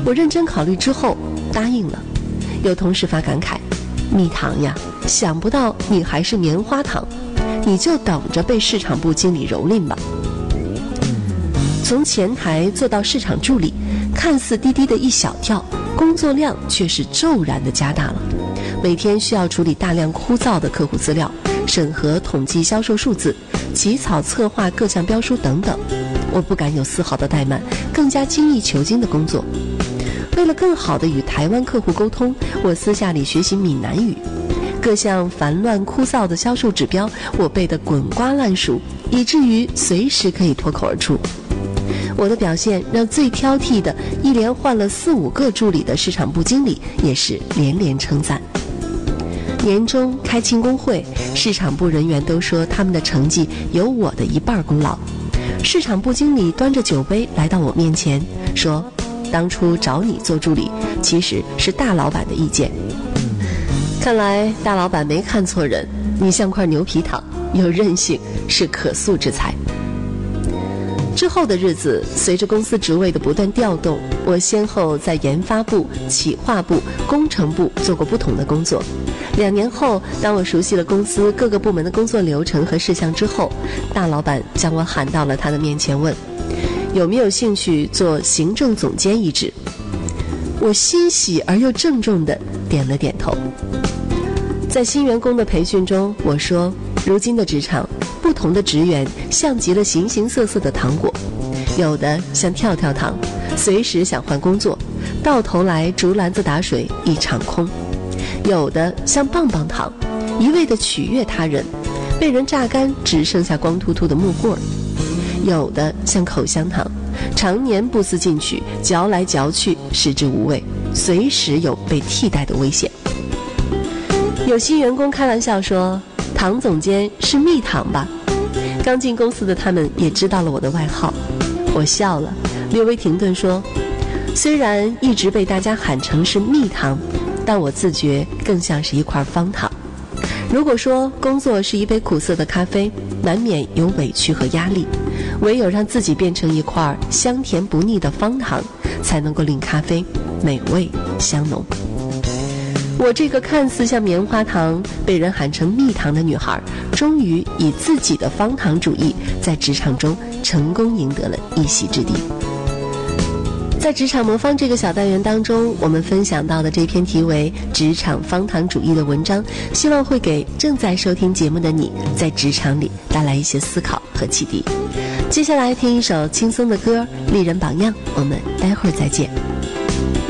我认真考虑之后答应了。有同事发感慨，蜜糖呀，想不到你还是棉花糖，你就等着被市场部经理蹂躏吧。从前台做到市场助理，看似低低的一小跳，工作量却是骤然的加大了。每天需要处理大量枯燥的客户资料，审核统计销售数字，起草策划各项标书等等。我不敢有丝毫的怠慢，更加精益求精的工作。为了更好地与台湾客户沟通，我私下里学习闽南语，各项繁乱枯燥的销售指标我背得滚瓜烂熟，以至于随时可以脱口而出。我的表现让最挑剔的一连换了4、5个助理的市场部经理也是连连称赞。年终开庆功会，市场部人员都说他们的成绩有我的1半功劳。市场部经理端着酒杯来到我面前，说当初找你做助理其实是大老板的意见。看来大老板没看错人，你像块牛皮糖，有韧性，是可塑之才。之后的日子，随着公司职位的不断调动，我先后在研发部、企划部、工程部做过不同的工作。2年后，当我熟悉了公司各个部门的工作流程和事项之后，大老板将我喊到了他的面前，问有没有兴趣做行政总监一职。我欣喜而又郑重地点了点头。在新员工的培训中，我说如今的职场，不同的职员像极了形形色色的糖果，有的像跳跳糖，随时想换工作，到头来竹篮子打水一场空；有的像棒棒糖，一味地取悦他人，被人榨干只剩下光秃秃的木棍儿；有的像口香糖，常年不思进取，嚼来嚼去食之无味，随时有被替代的危险。有新员工开玩笑说，唐总监是蜜糖吧？刚进公司的他们也知道了我的外号。我笑了，略微停顿说，虽然一直被大家喊成是蜜糖，但我自觉更像是一块方糖。如果说工作是一杯苦涩的咖啡，难免有委屈和压力，唯有让自己变成一块香甜不腻的方糖，才能够令咖啡美味香浓。我这个看似像棉花糖，被人喊成蜜糖的女孩，终于以自己的方糖主义，在职场中成功赢得了一席之地。在职场魔方这个小单元当中，我们分享到的这篇题为《职场方糖主义》的文章，希望会给正在收听节目的你，在职场里带来一些思考和启迪。接下来听一首轻松的歌，丽人榜样，我们待会儿再见。